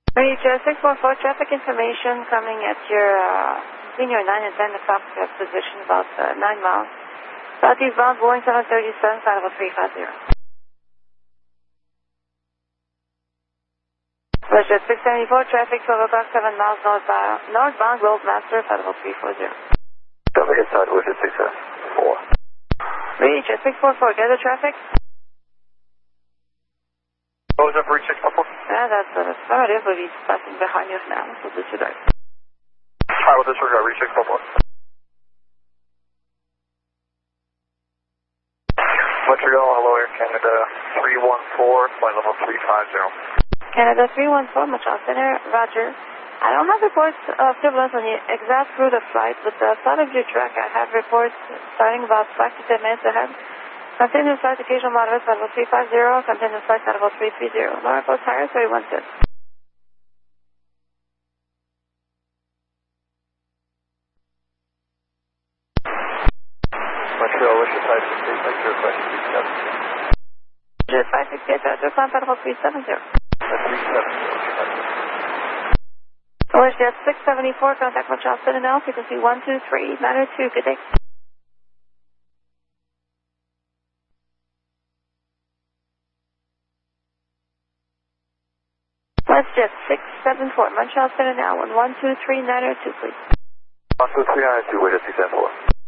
Reach 644, traffic information coming at your senior 9 and 10 o'clock position about 9 miles. Southeast bound, Boeing 737, final 350. Jet 674, traffic 12 o'clock, 7 miles northbound, Roadmaster, final 340. Cover inside, Jet 674. Reach 644, gather traffic. What was up, Reach 644? Yeah, that's affirmative, but he's passing behind us now, so disregard. I will disregard, Reach 644. Montreal, hello, Air Canada 314, flight level 350. Canada 314, Montreal Center, Roger. I don't have reports of turbulence on the exact route of flight, but south of your track I have reports starting about 5 to 10 minutes ahead. Continuous flight, occasional moderate, level 350, continuous flight, level 330. Lower post higher, 316. Montreal, what's your 568, make your request 370. Jet 568, Roger, climb level 370. 370. Orange Jet 674, contact Montreal Citadel, frequency 123, matter 2, good day. WestJet 674, Montreal Citadel, 123, 902, please. 123, 902, Jet 674.